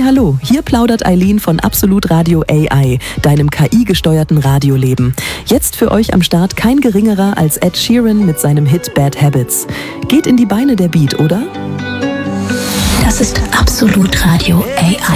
Hallo, hier plaudert Eileen von Absolut Radio AI, deinem KI-gesteuerten Radioleben. Jetzt für euch am Start kein geringerer als Ed Sheeran mit seinem Hit Bad Habits. Geht in die Beine der Beat, oder? Das ist Absolut Radio AI.